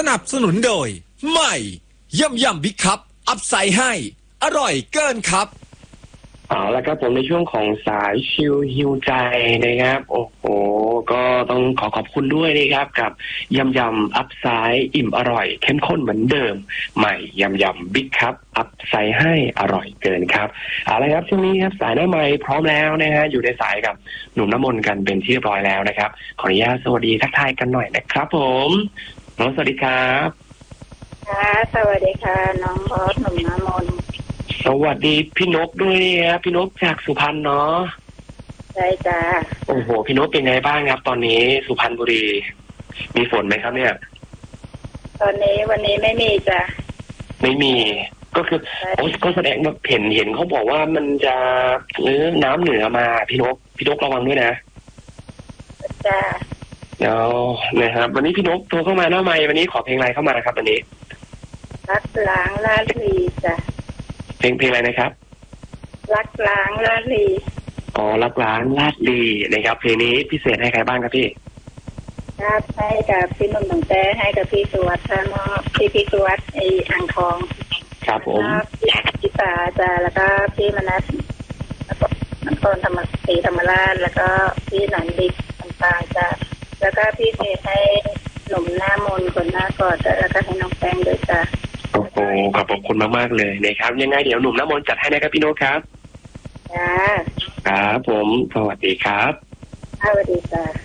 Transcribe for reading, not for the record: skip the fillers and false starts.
นับสนุนโดยใหม่ยำบิ๊กคัพอัพไซด์ให้อร่อยเกินครับเอาละครับผมในช่วงของสายชิลฮิวใจนะครับโอ้โหก็ต้องขอบคุณด้วยนะครับกับยำอัพไซด์อิ่มอร่อยเข้มข้นเหมือนเดิมใหม่ยำบิ๊กคัพอัพไซด์ให้อร่อยเกินครับเอาละครับช่วงนี้ครับสายหน้าไมค์พร้อมแล้วนะฮะอยู่ในสายกับหนุ่มน้ำมนต์กันเป็นที่เรียบร้อยแล้วนะครับขออนุญาตสวัสดีทักทายกันหน่อยนะครับผมน้องสวัสดีครับค่ะสวัสดีค่ะน้องบอสหนุ่มน้ำมนต์สวัสดีพี่นกด้วยครับพี่นกจากสุพรรณเนาะใช่จ้าโอ้โหพี่นกเป็นไงบ้างครับตอนนี้สุพรรณบุรีมีฝนไหมครับเนี่ยตอนนี้วันนี้ไม่มีจ้ะไม่มีก็คือก็แสดงว่าเห็นเขาบอกว่ามันจะน้ำเหนือมาพี่นกระวังด้วยนะจ้าแล้วนะครับวันนี้พี่นกโทรเข้ามาหน้าไมค์วันนี้ขอเพลงอะไรเข้ามาครับวันนี้รักล้างลาดลีจ้ะเพลงอะไรนะครับรักล้างลาดลีอ๋อรักล้างลาดลีนะครับเพลงนี้พิเศษให้ใครบ้างครับพี่ครับให้กับพี่หนุ่มตั้งแต่ให้กับพี่สุวัสดิ์ท่านพี่สุวัสดิ์ไออ่างทองครับผมพี่ตาจ้ะแล้วก็พี่มนัสนครธรรมราชแล้วก็พี่หนันดิกต่างๆจ้ะแล้วก็พี่เทให้หนุ่มหน้ามนคนหน้ากอดแล้วก็ให้น้องแป้งด้วยจ้ะโอ้โหขอบคุณมากๆเลยนะครับยังไงเดี๋ยวหนุ่มน้ำมนต์จัดให้นะครับพี่โน้ตครับจ้าครับผมสวัสดีครับสวัสดีจ้า